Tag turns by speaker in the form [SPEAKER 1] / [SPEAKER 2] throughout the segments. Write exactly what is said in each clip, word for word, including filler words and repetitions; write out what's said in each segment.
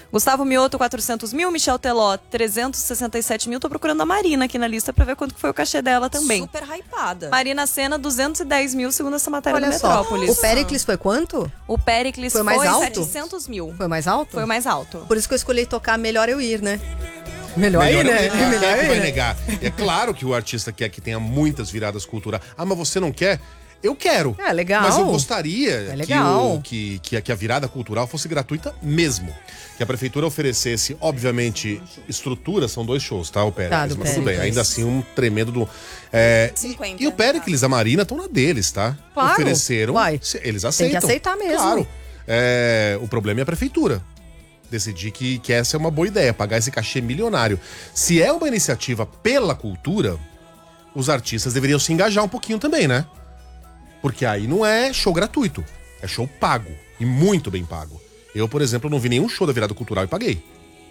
[SPEAKER 1] Gustavo Mioto, quatrocentos mil. Michel Teló, trezentos e sessenta e sete mil. Tô procurando a Marina aqui na lista pra ver quanto que foi o cachê dela também.
[SPEAKER 2] Super hypada.
[SPEAKER 1] Marina Sena, duzentos e dez mil, segundo essa matéria
[SPEAKER 3] Olha
[SPEAKER 1] do
[SPEAKER 3] só,
[SPEAKER 1] Metrópolis.
[SPEAKER 3] o Péricles foi quanto?
[SPEAKER 1] O Péricles
[SPEAKER 3] Foi
[SPEAKER 1] foi,
[SPEAKER 3] mais alto?
[SPEAKER 1] setecentos mil.
[SPEAKER 3] Foi mais alto?
[SPEAKER 1] Foi o mais alto.
[SPEAKER 3] Por isso que eu escolhi tocar Melhor Eu Ir, né? Melhor,
[SPEAKER 4] Melhor
[SPEAKER 3] ir, né?
[SPEAKER 4] é, quem
[SPEAKER 3] Melhor
[SPEAKER 4] é que
[SPEAKER 3] ir,
[SPEAKER 4] vai
[SPEAKER 3] né?
[SPEAKER 4] negar? É claro que o artista quer que tenha muitas viradas culturais. Ah, mas você não quer? Eu quero.
[SPEAKER 3] É legal.
[SPEAKER 4] Mas eu gostaria
[SPEAKER 3] É
[SPEAKER 4] que,
[SPEAKER 3] legal.
[SPEAKER 4] o, que, que, a- que a virada cultural fosse gratuita mesmo. Que a prefeitura oferecesse, obviamente, estrutura, são dois shows, tá? O Péricles,
[SPEAKER 3] Tá, do
[SPEAKER 4] mas tudo bem.
[SPEAKER 3] Péricles.
[SPEAKER 4] Ainda assim, um tremendo do. É,
[SPEAKER 2] cinquenta,
[SPEAKER 4] e, e o Péricles e a Marina estão na deles, tá?
[SPEAKER 3] Claro.
[SPEAKER 4] Ofereceram.
[SPEAKER 3] Uai.
[SPEAKER 4] se- Eles
[SPEAKER 3] Tem
[SPEAKER 4] aceitam.
[SPEAKER 3] que aceitar mesmo.
[SPEAKER 4] Claro. É, o problema é a prefeitura. Decidir que, que essa é uma boa ideia, pagar esse cachê milionário. Se é uma iniciativa pela cultura, os artistas deveriam se engajar um pouquinho também, né? Porque aí não é show gratuito, é show pago. E muito bem pago. Eu, por exemplo, não vi nenhum show da virada cultural e paguei.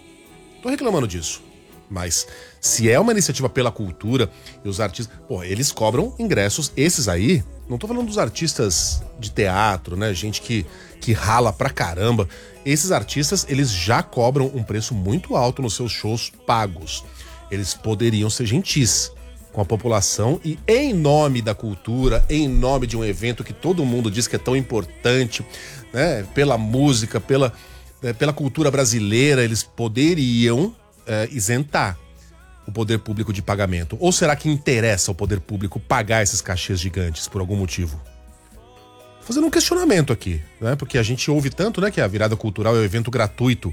[SPEAKER 4] Tô reclamando disso. Mas se é uma iniciativa pela cultura e os artistas... Pô, eles cobram ingressos, esses aí... Não tô falando dos artistas de teatro, né? Gente que, que rala pra caramba. Esses artistas, eles já cobram um preço muito alto nos seus shows pagos. Eles poderiam ser gentis com a população e em nome da cultura, em nome de um evento que todo mundo diz que é tão importante, né? Pela música, pela, né? pela cultura brasileira, eles poderiam é, isentar o poder público de pagamento. Ou será que interessa ao poder público pagar esses cachês gigantes por algum motivo? Fazendo um questionamento aqui, né? Porque a gente ouve tanto, né, que a virada cultural é o evento gratuito,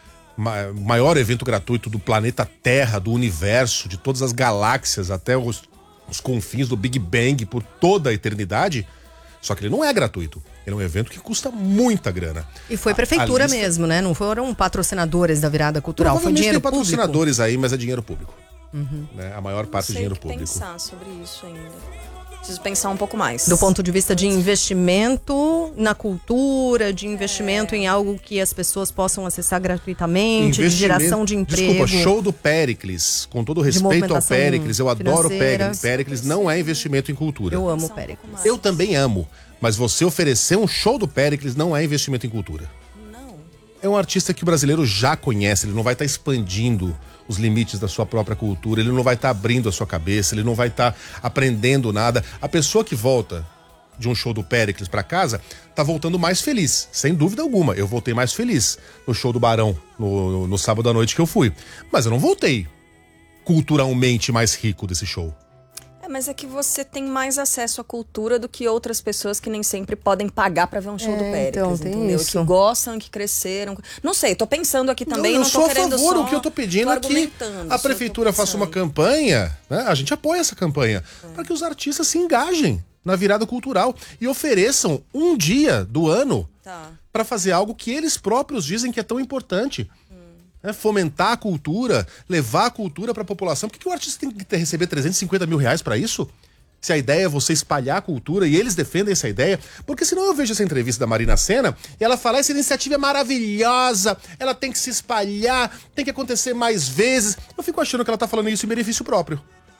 [SPEAKER 4] ma- maior evento gratuito do planeta Terra, do universo, de todas as galáxias, até os, os confins do Big Bang por toda a eternidade. Só que ele não é gratuito. Ele é um evento que custa muita grana.
[SPEAKER 3] E foi
[SPEAKER 4] A-
[SPEAKER 3] prefeitura
[SPEAKER 4] a lista-
[SPEAKER 3] mesmo, né? Não foram patrocinadores da virada cultural, foi
[SPEAKER 4] Provavelmente
[SPEAKER 3] dinheiro
[SPEAKER 4] tem
[SPEAKER 3] público.
[SPEAKER 4] patrocinadores aí, mas é dinheiro público. Né? A maior parte é
[SPEAKER 2] Sei
[SPEAKER 4] dinheiro
[SPEAKER 2] o que
[SPEAKER 4] público.
[SPEAKER 2] pensar sobre isso ainda. Preciso pensar um pouco mais.
[SPEAKER 3] Do ponto de vista de investimento na cultura, de investimento em algo que as pessoas possam acessar gratuitamente, de geração de emprego.
[SPEAKER 4] Desculpa, show do Péricles. Com todo respeito ao
[SPEAKER 3] movimentação
[SPEAKER 4] Péricles, eu adoro o
[SPEAKER 3] financeira.
[SPEAKER 4] Péricles. Péricles não é investimento em cultura.
[SPEAKER 3] Eu amo o
[SPEAKER 2] Pensar um
[SPEAKER 3] Péricles.
[SPEAKER 2] pouco mais.
[SPEAKER 4] Eu também amo. Mas você oferecer um show do Péricles não é investimento em cultura.
[SPEAKER 2] Não.
[SPEAKER 4] É um artista que o brasileiro já conhece, ele não vai estar expandindo os limites da sua própria cultura, ele não vai estar abrindo a sua cabeça, ele não vai estar aprendendo nada. A pessoa que volta de um show do Péricles pra casa tá voltando mais feliz, sem dúvida alguma. Eu voltei mais feliz no show do Barão, no, no, no sábado à noite que eu fui. Mas eu não voltei culturalmente mais rico desse show.
[SPEAKER 2] É, mas é que você tem mais acesso à cultura do que outras pessoas que nem sempre podem pagar pra ver um show
[SPEAKER 3] É,
[SPEAKER 2] do Péricles,
[SPEAKER 3] então, tem
[SPEAKER 2] entendeu?
[SPEAKER 3] isso.
[SPEAKER 2] Que gostam, que cresceram. Não sei, tô pensando aqui também,
[SPEAKER 4] não, eu
[SPEAKER 2] não,
[SPEAKER 4] sou
[SPEAKER 2] tô
[SPEAKER 4] a
[SPEAKER 2] querendo
[SPEAKER 4] favor,
[SPEAKER 2] só...
[SPEAKER 4] o que eu tô pedindo
[SPEAKER 2] tô
[SPEAKER 4] é que
[SPEAKER 2] argumentando,
[SPEAKER 4] a
[SPEAKER 2] só tô
[SPEAKER 4] prefeitura faça uma
[SPEAKER 2] pensando.
[SPEAKER 4] campanha, né? A gente apoia essa campanha, para que os artistas se engajem na virada cultural e ofereçam um dia do ano
[SPEAKER 2] Tá.
[SPEAKER 4] para fazer algo que eles próprios dizem que é tão importante. Né? Fomentar a cultura, levar a cultura para a população. Por que, que o artista tem que ter- receber trezentos e cinquenta mil reais para isso? Se a ideia é você espalhar a cultura e eles defendem essa ideia. Porque senão eu vejo essa entrevista da Marina Sena e ela fala, essa iniciativa é maravilhosa, ela tem que se espalhar, tem que acontecer mais vezes. Eu fico achando que ela tá falando isso em benefício próprio.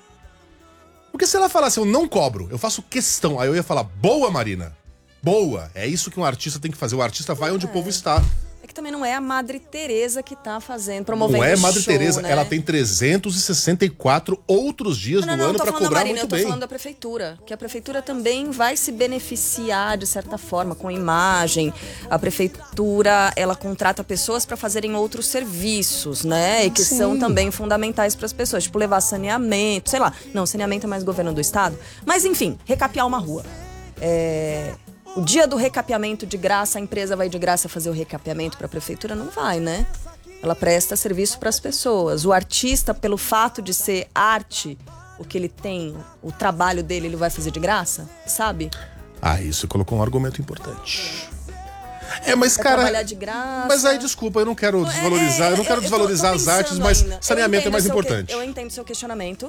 [SPEAKER 4] Porque se ela falasse, eu não cobro, eu faço questão, aí eu ia falar, boa Marina, boa, é isso que um artista tem que fazer, o artista vai onde o povo está.
[SPEAKER 2] É que também não é a Madre Teresa que tá fazendo, promovendo
[SPEAKER 4] Não é
[SPEAKER 2] o
[SPEAKER 4] Madre
[SPEAKER 2] show,
[SPEAKER 4] Teresa,
[SPEAKER 2] né?
[SPEAKER 4] ela tem trezentos e sessenta e quatro outros dias
[SPEAKER 2] Não,
[SPEAKER 4] do
[SPEAKER 2] não,
[SPEAKER 4] ano
[SPEAKER 2] não, tô
[SPEAKER 4] para
[SPEAKER 2] falando da
[SPEAKER 4] cobrar
[SPEAKER 2] Marina, eu
[SPEAKER 4] muito
[SPEAKER 2] tô
[SPEAKER 4] bem.
[SPEAKER 2] falando da prefeitura. Que a prefeitura também vai se beneficiar, de certa forma, com imagem. A prefeitura, ela contrata pessoas para fazerem outros serviços, né? E que
[SPEAKER 4] Sim.
[SPEAKER 2] são também fundamentais para as pessoas. Tipo, levar saneamento, sei lá. Não, saneamento é mais governo do estado. Mas, enfim, recapear uma rua. É... O dia do recapeamento de graça, a empresa vai de graça fazer o recapeamento para a prefeitura? Não vai, né? Ela presta serviço para as pessoas. O artista, pelo fato de ser arte, o que ele tem, o trabalho dele, ele vai fazer de graça, sabe?
[SPEAKER 4] Ah, isso colocou um argumento importante. É, mas
[SPEAKER 2] Vai
[SPEAKER 4] cara...
[SPEAKER 2] trabalhar de graça.
[SPEAKER 4] Mas aí, desculpa, eu não quero desvalorizar, eu não quero
[SPEAKER 2] tô-
[SPEAKER 4] desvalorizar
[SPEAKER 2] tô
[SPEAKER 4] as artes,
[SPEAKER 2] pensando
[SPEAKER 4] mas
[SPEAKER 2] ainda. Eu
[SPEAKER 4] saneamento é
[SPEAKER 2] entendo
[SPEAKER 4] mais
[SPEAKER 2] seu que-
[SPEAKER 4] importante.
[SPEAKER 2] Eu entendo seu questionamento.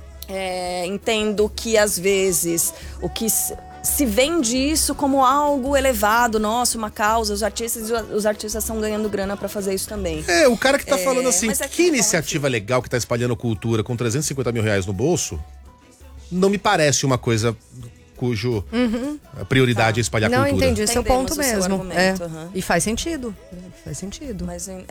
[SPEAKER 2] É, entendo que, às vezes, o que se, se vende isso como algo elevado, nossa, uma causa, os artistas, os artistas estão ganhando grana pra fazer isso também.
[SPEAKER 4] É, o cara que tá
[SPEAKER 2] É,
[SPEAKER 4] falando assim,
[SPEAKER 2] mas é
[SPEAKER 4] que
[SPEAKER 2] que, bom,
[SPEAKER 4] iniciativa legal que tá espalhando cultura com trezentos e cinquenta mil reais no bolso, não me parece uma coisa cujo a prioridade é espalhar
[SPEAKER 3] Não,
[SPEAKER 4] cultura.
[SPEAKER 3] entendi, esse é o
[SPEAKER 2] Entendemos
[SPEAKER 3] ponto
[SPEAKER 2] o seu
[SPEAKER 3] mesmo.
[SPEAKER 2] argumento,
[SPEAKER 3] É.
[SPEAKER 2] aham.
[SPEAKER 3] E faz sentido. Faz sentido.
[SPEAKER 2] Mas